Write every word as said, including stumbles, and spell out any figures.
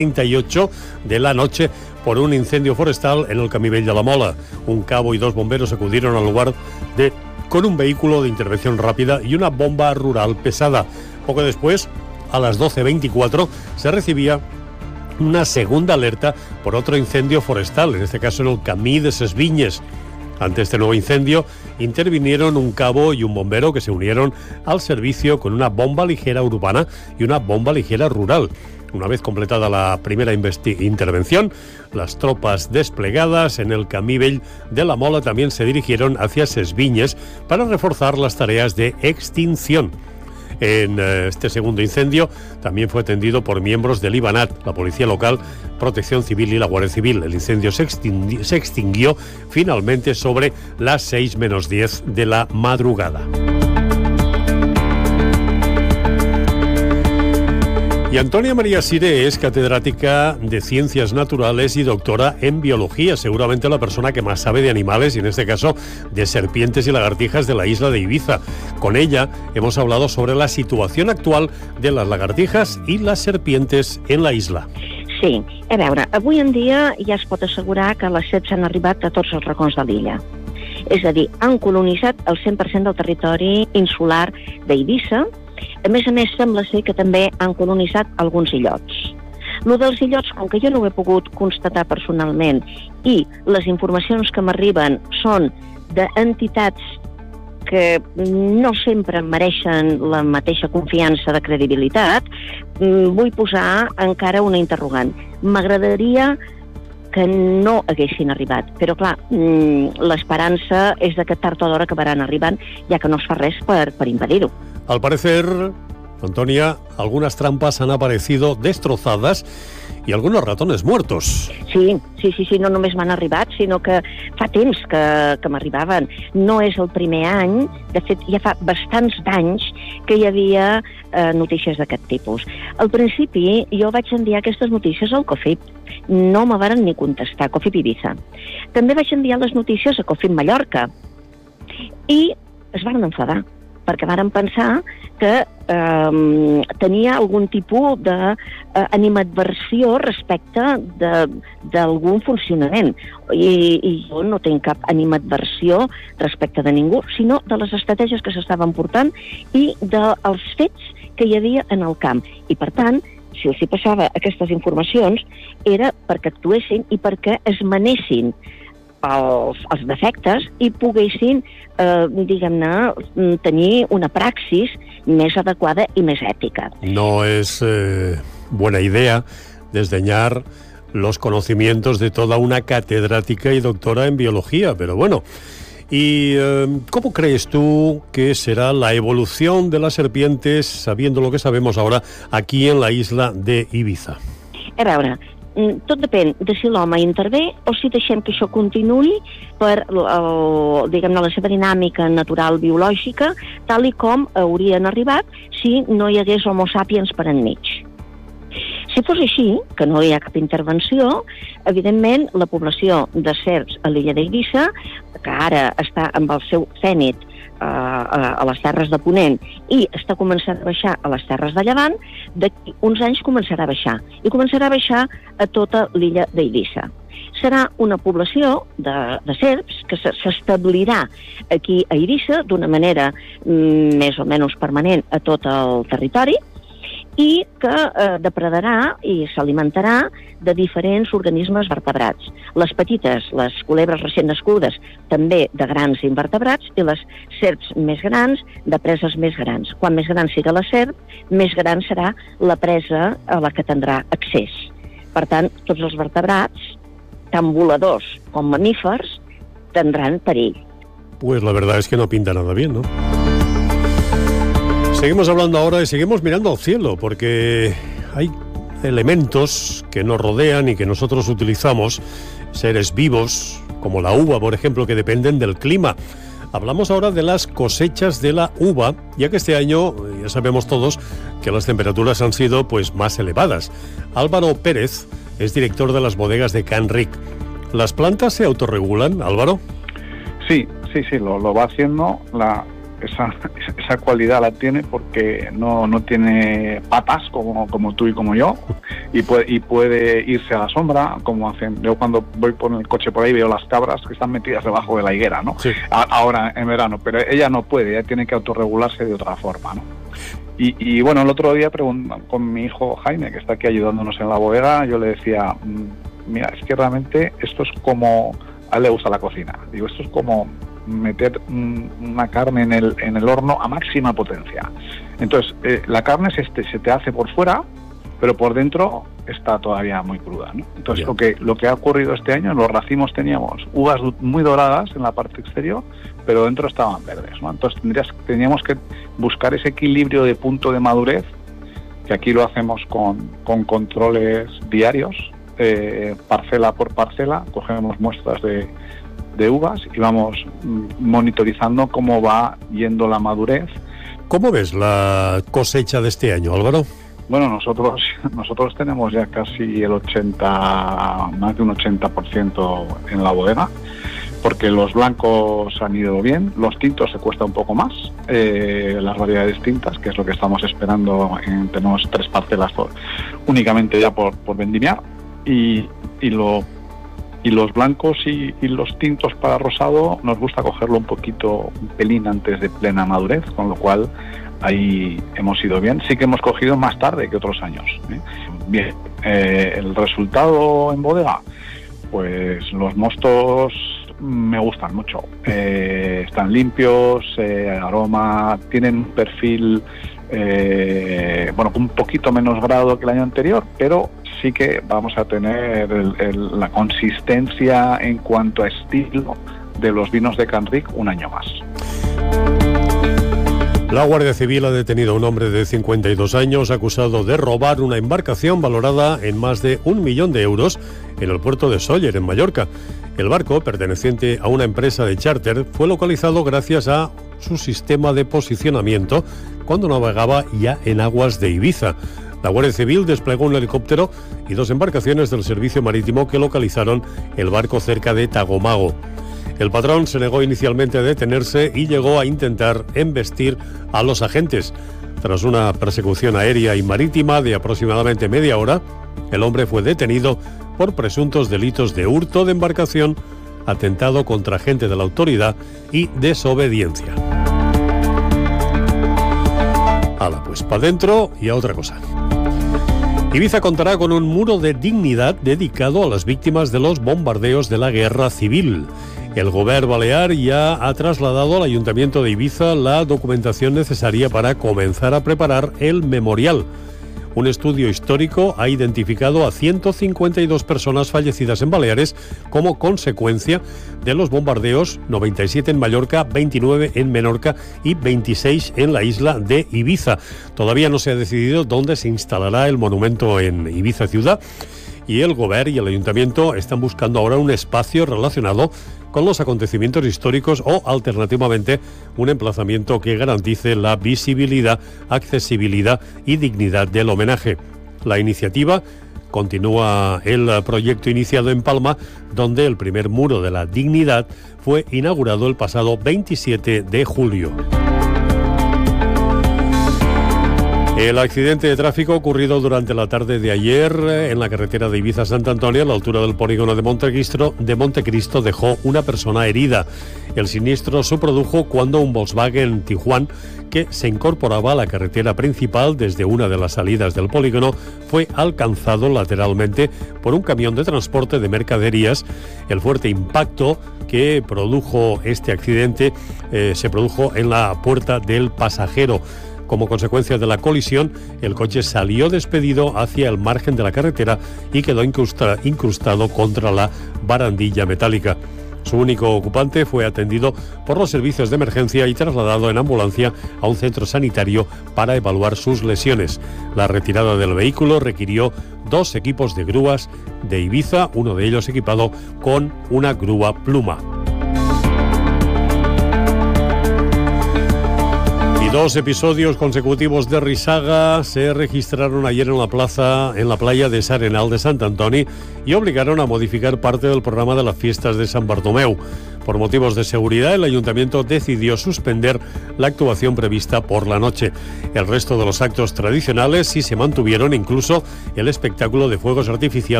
treinta y ocho de la noche por un incendio forestal en el Camí Vell de la Mola. Un cabo y dos bomberos acudieron al lugar de, con un vehículo de intervención rápida y una bomba rural pesada. Poco después, a las doce veinticuatro, se recibía una segunda alerta por otro incendio forestal, en este caso en el Camí de Ses Vinyes. Ante este nuevo incendio, intervinieron un cabo y un bombero que se unieron al servicio con una bomba ligera urbana y una bomba ligera rural. Una vez completada la primera investi- intervención, las tropas desplegadas en el Camí Vell de la Mola también se dirigieron hacia Ses Vinyes para reforzar las tareas de extinción. En eh, este segundo incendio también fue atendido por miembros del IBANAT, la Policía Local, Protección Civil y la Guardia Civil. El incendio se, extingui- se extinguió finalmente sobre las seis menos diez de la madrugada. Y Antonia María Siré es catedrática de Ciencias Naturales y doctora en Biología, seguramente la persona que más sabe de animales y en este caso de serpientes y lagartijas de la isla de Ibiza. Con ella hemos hablado sobre la situación actual de las lagartijas y las serpientes en la isla. Sí, a veure, avui en dia ja es pot assegurar que les serps han arribat a tots els racons de l'illa. És a dir, han colonitzat el cent per cent del territori insular d'Eivissa. A més a més, sembla ser que també han colonitzat alguns illots. Lo dels illots, com que jo no ho he pogut constatar personalment i les informacions que m'arriben són d'entitats que no sempre mereixen la mateixa confiança de credibilitat, vull posar encara una interrogant. M'agradaria que no haguessin arribat, però clar, l'esperança és de que tard o d'hora acabaran arribant, ja que no es fa res per, per impedir-ho. Al parecer, Antonia, algunas trampas han aparecido destrozadas y algunos ratones muertos. Sí, sí, sí, sí, no només m'han arribat, sinó que fa temps que, que m'arribaven. No és el primer any, de fet, ja fa bastants d'anys que hi havia eh, notícies d'aquest tipus. Al principi, jo vaig enviar aquestes notícies al COFIP. No me varen ni contestar, COFIP Ibiza. També vaig enviar les notícies a COFIP Mallorca i es van enfadar, perquè varen pensar que eh, tenia algun tipus d'animadversió eh, respecte d'algun funcionament. I, I jo no tinc cap animadversió respecte de ningú, sinó de les estratègies que s'estaven portant i dels fets que hi havia en el camp. I, per tant, si els hi passava aquestes informacions, era perquè actuessin i perquè es manessin els, els defectes i poguessin, eh, diguem-ne, tenir una praxis més adequada i més ètica. No es eh, buena idea desdeñar los conocimientos de toda una catedrática y doctora en biología, pero bueno. ¿Y eh, cómo crees tú que será la evolución de las serpientes, sabiendo lo que sabemos ahora, aquí en la isla de Ibiza? A veure, tot depèn de si l'home intervé o si deixem que això continuï per el, diguem-ne, la seva dinàmica natural biològica, tal i com haurien arribat si no hi hagués Homo sapiens per enmig. Si fos així, que no hi ha cap intervenció, evidentment la població de serps a l'illa d'Eivissa, que ara està amb el seu zènit eh, a les terres de Ponent i està començant a baixar a les terres de Llevant, d'aquí uns anys començarà a baixar. I començarà a baixar a tota l'illa d'Eivissa. Serà una població de, de serps que s'establirà aquí a Eivissa d'una manera mm, més o menys permanent a tot el territori, i que eh, depredarà i s'alimentarà de diferents organismes vertebrats. Les petites, les culebres recent nascudes, també de grans invertebrats, i les serps més grans, de preses més grans. Quan més gran siga la serp, més gran serà la presa a la que tindrà accés. Per tant, tots els vertebrats, tant voladors com mamífers, tindran perill. Pues la verdad es que no pinta nada bien, ¿no? Seguimos hablando ahora y seguimos mirando al cielo, porque hay elementos que nos rodean y que nosotros utilizamos, seres vivos, como la uva, por ejemplo, que dependen del clima. Hablamos ahora de las cosechas de la uva, ya que este año, ya sabemos todos, que las temperaturas han sido pues más elevadas. Álvaro Pérez es director de las bodegas de Can Ric. ¿Las plantas se autorregulan, Álvaro? Sí, sí, sí, lo, lo va haciendo. La... esa, esa cualidad la tiene porque no, no tiene patas como, como tú y como yo, y puede, y puede irse a la sombra, como hacen. Yo cuando voy por el coche por ahí veo las cabras que están metidas debajo de la higuera, ¿no? Sí. A, ahora en verano, pero ella no puede, ella tiene que autorregularse de otra forma, ¿no? Y, y bueno, el otro día preguntando con mi hijo Jaime, que está aquí ayudándonos en la bodega, yo le decía, mira, es que realmente esto es como, a él le gusta la cocina, digo, esto es como meter una carne en el, en el horno a máxima potencia. Entonces, eh, la carne se, se te hace por fuera, pero por dentro está todavía muy cruda, ¿no? Entonces, lo que, lo que ha ocurrido este año, en los racimos teníamos uvas muy doradas en la parte exterior, pero dentro estaban verdes, ¿no? Entonces, tendrías, teníamos que buscar ese equilibrio de punto de madurez, que aquí lo hacemos con, con controles diarios, eh, parcela por parcela, cogemos muestras de, de uvas y vamos monitorizando cómo va yendo la madurez. ¿Cómo ves la cosecha de este año, Álvaro? Bueno, nosotros nosotros tenemos ya casi el ochenta, más de un ochenta por ciento en la bodega, porque los blancos han ido bien, los tintos se cuesta un poco más, eh, las variedades tintas, que es lo que estamos esperando, en, tenemos tres parcelas por, únicamente ya por, por vendimiar, y, y, lo, y los blancos y, y los tintos para rosado nos gusta cogerlo un poquito, un pelín antes de plena madurez, con lo cual ahí hemos ido bien. Sí que hemos cogido más tarde que otros años, ¿eh? Bien, eh, el resultado en bodega, pues los mostos me gustan mucho, eh, están limpios, eh, aroma, tienen un perfil eh, bueno, un poquito menos grado que el año anterior, pero sí que vamos a tener el, el, la consistencia en cuanto a estilo de los vinos de Canric un año más. La Guardia Civil ha detenido a un hombre de cincuenta y dos años acusado de robar una embarcación valorada en más de un millón de euros en el puerto de Sóller, en Mallorca. El barco, perteneciente a una empresa de charter, fue localizado gracias a su sistema de posicionamiento cuando navegaba ya en aguas de Ibiza. La Guardia Civil desplegó un helicóptero y dos embarcaciones del servicio marítimo que localizaron el barco cerca de Tagomago. El patrón se negó inicialmente a detenerse y llegó a intentar embestir a los agentes. Tras una persecución aérea y marítima de aproximadamente media hora, el hombre fue detenido por presuntos delitos de hurto de embarcación, atentado contra agente de la autoridad y desobediencia. Hala, pues para adentro y a otra cosa. Ibiza contará con un muro de dignidad dedicado a las víctimas de los bombardeos de la guerra civil. El Govern Balear ya ha trasladado al Ayuntamiento de Ibiza la documentación necesaria para comenzar a preparar el memorial. Un estudio histórico ha identificado a ciento cincuenta y dos personas fallecidas en Baleares como consecuencia de los bombardeos, noventa y siete en Mallorca, veintinueve en Menorca y veintiséis en la isla de Ibiza. Todavía no se ha decidido dónde se instalará el monumento en Ibiza ciudad, y el Govern y el Ayuntamiento están buscando ahora un espacio relacionado con los acontecimientos históricos o, alternativamente, un emplazamiento que garantice la visibilidad, accesibilidad y dignidad del homenaje. La iniciativa continúa el proyecto iniciado en Palma, donde el primer muro de la dignidad fue inaugurado el pasado veintisiete de julio. El accidente de tráfico ocurrido durante la tarde de ayer en la carretera de Ibiza a Sant Antonio, a la altura del polígono de Montecristo, de Montecristo, dejó una persona herida. El siniestro se produjo cuando un Volkswagen Tiguan, que se incorporaba a la carretera principal desde una de las salidas del polígono, fue alcanzado lateralmente por un camión de transporte de mercaderías. El fuerte impacto que produjo este accidente eh, se produjo en la puerta del pasajero. Como consecuencia de la colisión, el coche salió despedido hacia el margen de la carretera y quedó incrustado contra la barandilla metálica. Su único ocupante fue atendido por los servicios de emergencia y trasladado en ambulancia a un centro sanitario para evaluar sus lesiones. La retirada del vehículo requirió dos equipos de grúas de Ibiza, uno de ellos equipado con una grúa pluma. dos episodios consecutivos de risaga se registraron ayer en la plaza, en la playa de S'Arenal de Sant Antoni y obligaron a modificar parte del programa de las fiestas de San Bartomeu. Por motivos de seguridad, el ayuntamiento decidió suspender la actuación prevista por la noche. El resto de los actos tradicionales sí se mantuvieron, incluso el espectáculo de fuegos artificiales